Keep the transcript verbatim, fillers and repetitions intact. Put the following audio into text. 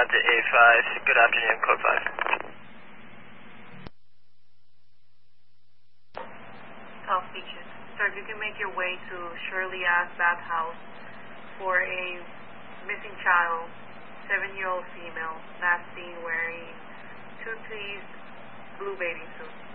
five to eight five. Good afternoon, code five. South Beaches. Sir, you can make your way to Shirley Ash Bathhouse for a missing child, seven-year-old female, last seen wearing two-piece blue bathing suit.